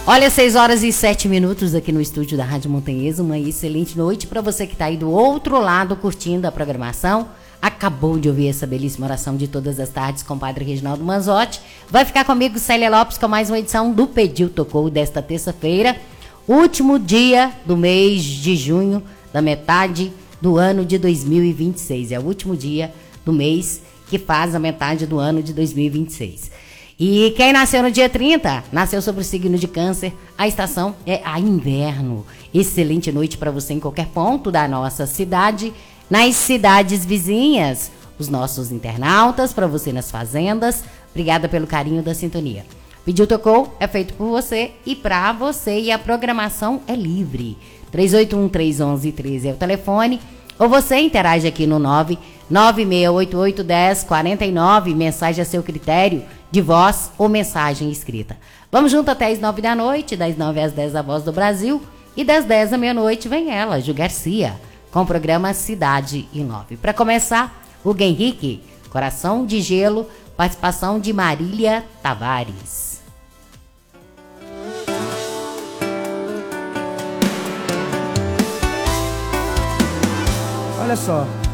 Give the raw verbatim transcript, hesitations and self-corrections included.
Olha, seis horas e sete minutos aqui no estúdio da Rádio Montanhesa. Uma excelente noite para você que está aí do outro lado curtindo a programação. Acabou de ouvir essa belíssima oração de todas as tardes com o Padre Reginaldo Manzotti. Vai ficar comigo, Célia Lopes, com mais uma edição do Pediu Tocou desta terça-feira. Último dia do mês de junho, da metade do ano de dois mil e vinte e seis. É o último dia do mês que faz a metade do ano de dois mil e vinte e seis. E quem nasceu no dia trinta, nasceu sobre o signo de Câncer. A estação é a inverno. Excelente noite para você em qualquer ponto da nossa cidade, nas cidades vizinhas, os nossos internautas, para você nas fazendas. Obrigada pelo carinho da sintonia. Pediu Tocou é feito por você e para você, e a programação é livre. três oito um, três um um, um três é o telefone, ou você interage aqui no nove nove seis oito oito, um zero quatro nove, mensagem a seu critério, de voz ou mensagem escrita. Vamos junto até as nove da noite, das nove às dez a Voz do Brasil, e das dez à meia-noite vem ela, Ju Garcia, com o programa Cidade e Nove. Para começar, o Henrique, Coração de Gelo, participação de Marília Tavares. Olha só,